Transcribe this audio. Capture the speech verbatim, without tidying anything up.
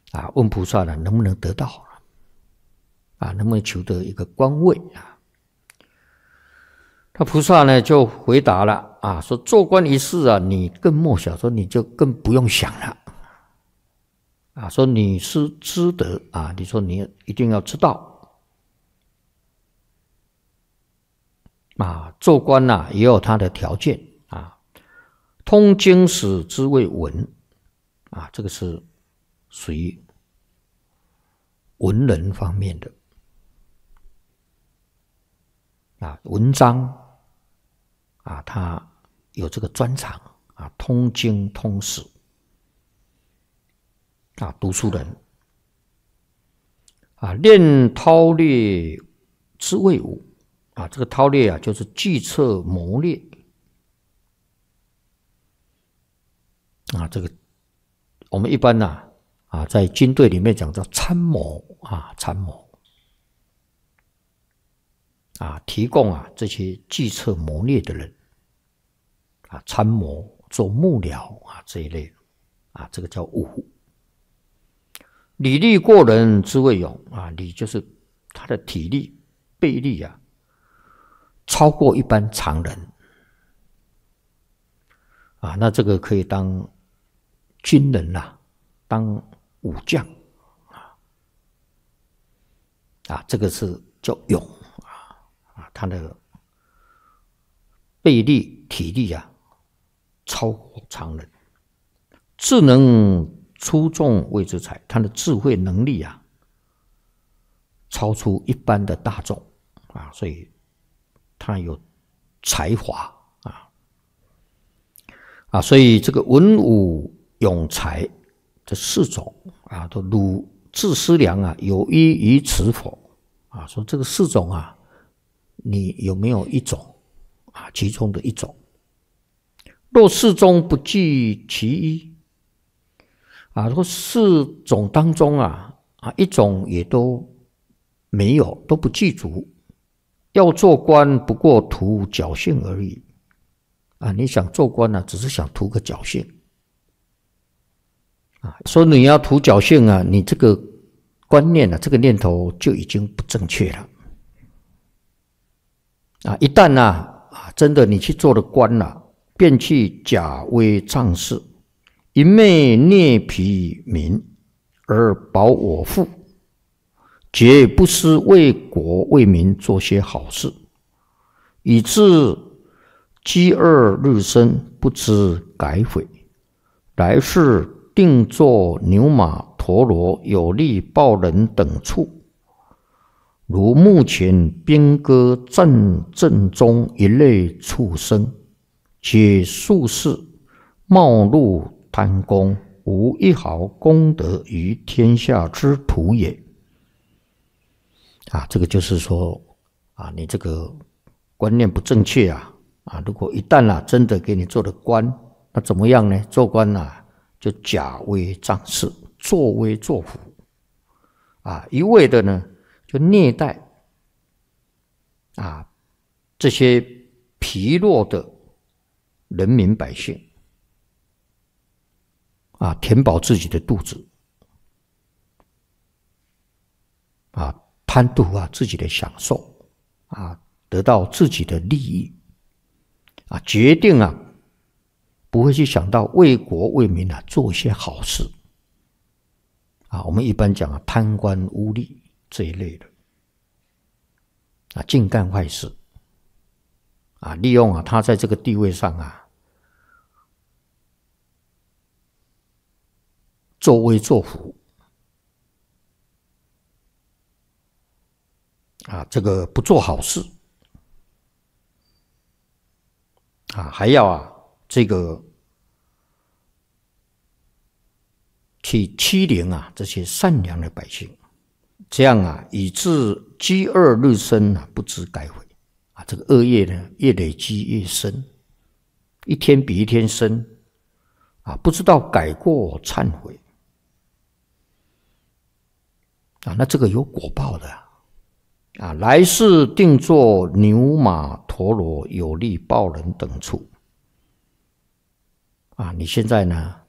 啊，问菩萨呢，能不能得到啊？能不能求得一个官位啊？那菩萨呢就回答了啊，说做官一事啊，你更莫想，说你就更不用想了啊，说你是知得啊，你说你一定要知道啊，做官呐、啊、也有他的条件啊，通经史之谓文啊，这个是属于文人方面的啊，文章啊，他有这个专长啊，通经通史啊，读书人啊，练韬略之谓武啊，这个韬略啊，就是计策谋略啊，这个我们一般呢 啊, 啊，在军队里面讲叫参谋啊，参谋啊，提供啊这些计策谋略的人啊，参谋做幕僚啊这一类啊，这个叫武。礼力过人之谓勇啊，礼就是他的体力、臂力啊，超过一般常人啊，那这个可以当军人呐、啊，当武将啊，啊，这个是叫勇啊啊，他的臂力、体力啊，超过常人，智能出众谓之才，他的智慧能力啊，超出一般的大众啊，所以他有才华啊啊，所以这个文武勇才这四种啊，都汝自思量啊，有一于此否啊？说这个四种啊，你有没有一种啊？其中的一种，若四中不计其一。啊，说四种当中啊，啊一种也都没有，都不具足。要做官，不过图侥幸而已。啊，你想做官呢、啊，只是想图个侥幸。啊，说你要图侥幸啊，你这个观念啊，这个念头就已经不正确了。啊，一旦呢、啊，啊，真的你去做了官了、啊，便去假威仗势。一昧虐疲民而保我腹，绝不思为国为民做些好事，以致饥饿日深，不知改悔。来世定作牛马陀罗有力报人等处，如目前兵戈战阵中一类畜生，皆术士冒入贪功，无一毫功德于天下之徒也。啊，这个就是说啊，你这个观念不正确啊！啊，如果一旦啊真的给你做了官，那怎么样呢？做官啊就假威仗势，作威作福啊，一味的呢就虐待啊这些疲弱的人民百姓。啊，填饱自己的肚子，啊，贪图啊自己的享受，啊，得到自己的利益，啊，决定啊不会去想到为国为民啊做一些好事，啊，我们一般讲啊贪官污吏这一类的，啊，尽干坏事，啊，利用啊他在这个地位上啊。作威作福啊，这个不做好事啊，还要啊这个去欺凌啊这些善良的百姓，这样啊以致积恶日深啊，不知改悔啊，这个恶业呢越累积越深，一天比一天深啊，不知道改过忏悔。啊，那这个有果报的啊！来世定作牛马陀罗有力报人等处啊！你现在呢